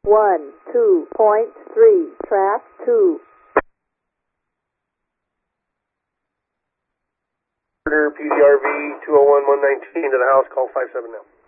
2.3, track 2. Order PCRV 201-119 to the house, call 57 now.